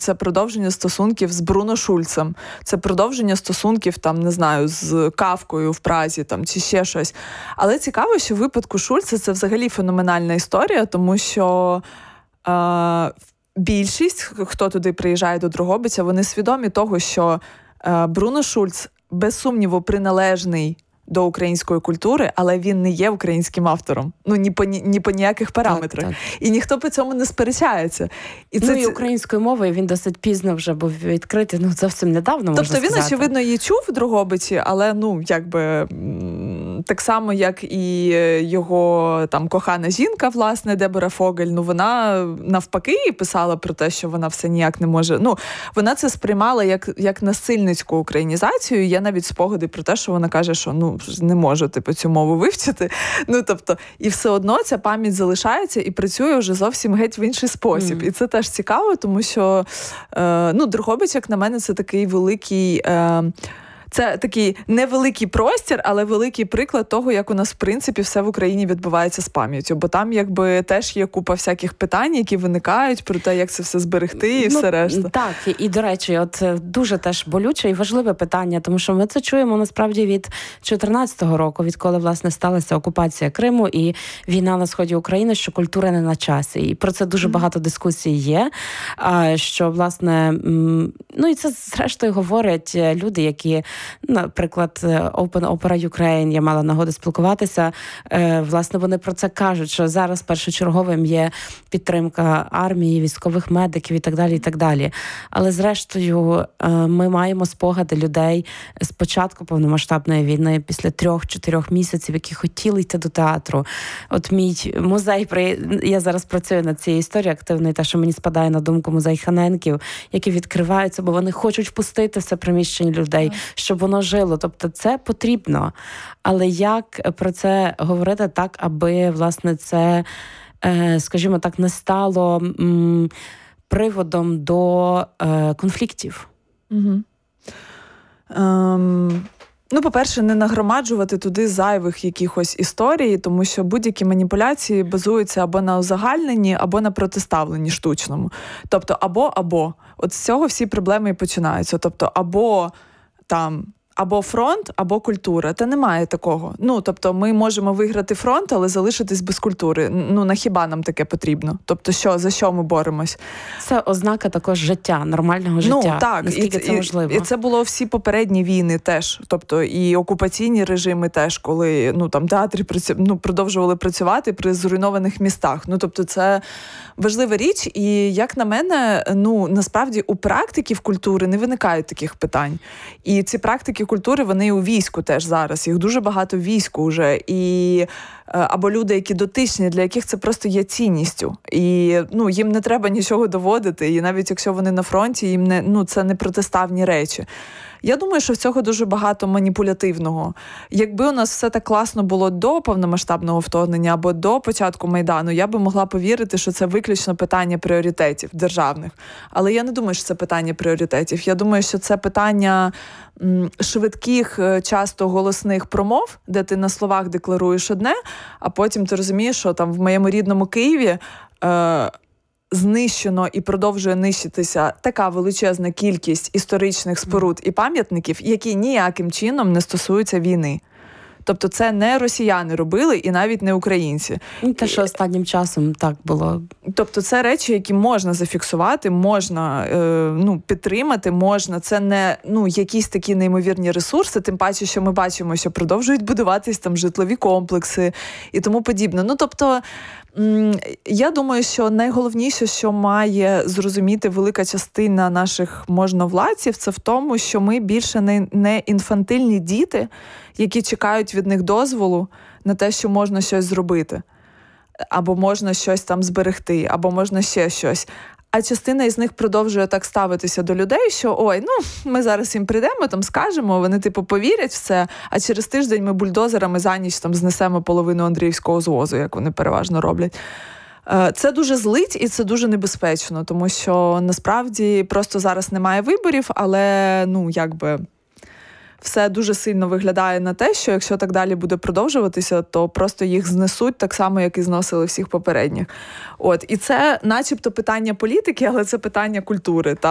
це продовження стосунків з Бруно Шульцем, це продовження стосунків, там, не знаю, з Кафкою в Празі, там, чи ще щось. Але цікаво, що в випадку Шульца це взагалі феноменальна історія, тому що більшість, хто туди приїжджає до Дрогобиця, вони свідомі того, що Бруно Шульц, без сумніву, приналежний до української культури, але він не є українським автором. Ну, ні по ніяких параметрах. Так. І ніхто по цьому не сперечається. І українською мовою він досить пізно вже був відкритий, зовсім недавно, можна сказати. Тобто він, очевидно, її чув в Дрогобиці, але, так само, як і його там кохана жінка, власне, Дебора Фогель, вона навпаки писала про те, що вона все ніяк не може. Вона це сприймала як насильницьку українізацію. Є навіть спогади про те, що вона каже, що не можу, цю мову вивчити. І все одно ця пам'ять залишається і працює вже зовсім геть в інший спосіб. І це теж цікаво, тому що, Дрогобич, як на мене, це такий великий... Це такий невеликий простір, але великий приклад того, як у нас, в принципі, все в Україні відбувається з пам'яттю. Бо там, теж є купа всяких питань, які виникають про те, як це все зберегти і все решта. Так, і, до речі, дуже теж болюче і важливе питання, тому що ми це чуємо, насправді, від 2014 року, відколи, власне, сталася окупація Криму і війна на сході України, що культура не на часі. І про це дуже багато дискусій є, що, власне, і це, зрештою, говорять люди, які... Наприклад, Open Opera Ukraine, я мала нагоду спілкуватися, власне, вони про це кажуть, що зараз першочерговим є підтримка армії, військових медиків і так далі, і так далі. Але, зрештою, ми маємо спогади людей з початку повномасштабної війни, після 3-4 місяців, які хотіли йти до театру. От мій музей, я зараз працюю над цією історією активно, і те, що мені спадає на думку, музей Ханенків, які відкриваються, бо вони хочуть впустити все приміщення людей, щоб воно жило. Тобто це потрібно. Але як про це говорити так, аби, власне, це, скажімо так, не стало приводом до конфліктів? Угу. По-перше, не нагромаджувати туди зайвих якихось історій, тому що будь-які маніпуляції базуються або на узагальненні, або на протиставленні штучному. Тобто або. От з цього всі проблеми і починаються. Тобто або фронт, або культура. Та немає такого. Тобто ми можемо виграти фронт, але залишитись без культури. Нахіба нам таке потрібно? Тобто за що ми боремось? Це ознака також життя, нормального життя. Так, наскільки це можливо. І це було всі попередні війни теж. Тобто і окупаційні режими теж, коли театри продовжували працювати при зруйнованих містах. Тобто це важлива річ. І, як на мене, насправді у практиків культури не виникають таких питань. І ці практики культури, вони і у війську теж зараз. Їх дуже багато в війську вже. Або люди, які дотичні, для яких це просто є цінністю. І їм не треба нічого доводити. І навіть якщо вони на фронті, їм це не протиставні речі. Я думаю, що в цього дуже багато маніпулятивного. Якби у нас все так класно було до повномасштабного вторгнення або до початку Майдану, я би могла повірити, що це виключно питання пріоритетів державних. Але я не думаю, що це питання пріоритетів. Я думаю, що це питання швидких, часто голосних промов, де ти на словах декларуєш одне, а потім ти розумієш, що там в моєму рідному Києві знищено і продовжує нищитися така величезна кількість історичних споруд і пам'ятників, які ніяким чином не стосуються війни. Тобто це не росіяни робили і навіть не українці. Те, що останнім часом так було. Тобто це речі, які можна зафіксувати, можна підтримати, можна. Це не якісь такі неймовірні ресурси, тим паче, що ми бачимо, що продовжують будуватись там житлові комплекси і тому подібне. Тобто я думаю, що найголовніше, що має зрозуміти велика частина наших можновладців, це в тому, що ми більше не інфантильні діти, які чекають від них дозволу на те, що можна щось зробити, або можна щось там зберегти, або можна ще щось. А частина із них продовжує так ставитися до людей, що ми зараз їм прийдемо, там скажемо, вони повірять в це, а через тиждень ми бульдозерами за ніч там знесемо половину Андріївського звозу, як вони переважно роблять. Це дуже злить і це дуже небезпечно, тому що насправді просто зараз немає виборів, але все дуже сильно виглядає на те, що якщо так далі буде продовжуватися, то просто їх знесуть так само, як і зносили всіх попередніх. І це начебто питання політики, але це питання культури.